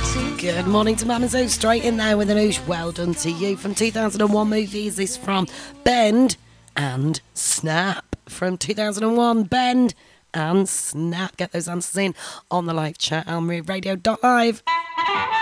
Good morning to Mum and Zoo, straight in there with an oosh. Well done to you. From 2001 movies, this from Bend and Snap. From 2001, Bend and Snap. Get those answers in on the live chat, almerieradio.live.